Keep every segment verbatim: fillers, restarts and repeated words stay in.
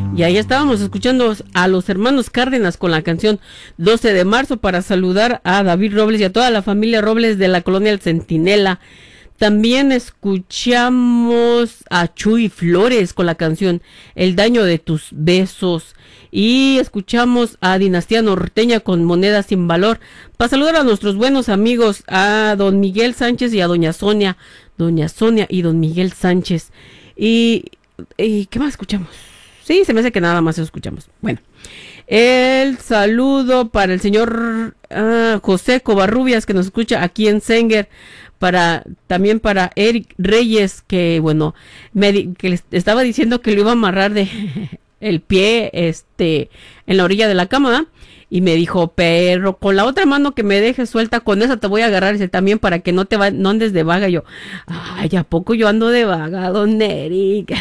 Y ahí estábamos escuchando a los hermanos Cárdenas con la canción doce de marzo para saludar a David Robles y a toda la familia Robles de la colonia El Centinela. También escuchamos a Chuy Flores con la canción El daño de tus besos. Y escuchamos a Dinastía Norteña con Monedas sin valor. Para saludar a nuestros buenos amigos, a don Miguel Sánchez y a doña Sonia. Doña Sonia y don Miguel Sánchez. Y, y ¿qué más escuchamos? Sí, se me hace que nada más escuchamos. Bueno, el saludo para el señor uh, José Covarrubias, que nos escucha aquí en Senger. Para, también para Eric Reyes, que bueno, me que les estaba diciendo que lo iba a amarrar de el pie este en la orilla de la cama, y me dijo, pero con la otra mano que me dejes suelta, con esa te voy a agarrar, dice, también para que no te va, no andes de vaga. Y yo, ay, ¿a poco yo ando de vaga, don Eric?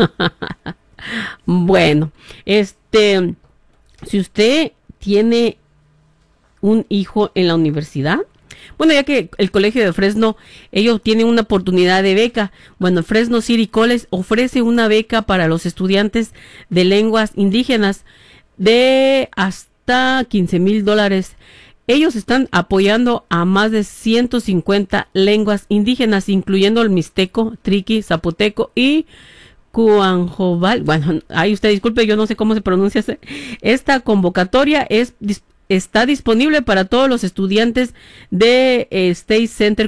Bueno, este, si usted tiene un hijo en la universidad, bueno, ya que el colegio de Fresno, ellos tienen una oportunidad de beca. Bueno, Fresno City College ofrece una beca para los estudiantes de lenguas indígenas de hasta quince mil dólares. Ellos están apoyando a más de ciento cincuenta lenguas indígenas, incluyendo el mixteco, triqui, zapoteco y cuanjobal. Bueno, ahí usted disculpe, yo no sé cómo se pronuncia. Esta convocatoria es está disponible para todos los estudiantes de eh, State Center